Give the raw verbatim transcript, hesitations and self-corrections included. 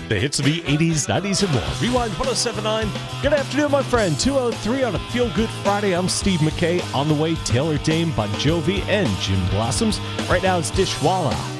The hits of the eighties, nineties, and more. Rewind one oh seven point nine. Good afternoon, my friend. two oh three on a Feel Good Friday. I'm Steve McKay. On the way, Taylor Dayne, Bon Jovi, and Jim Blossoms. Right now, it's Dishwalla.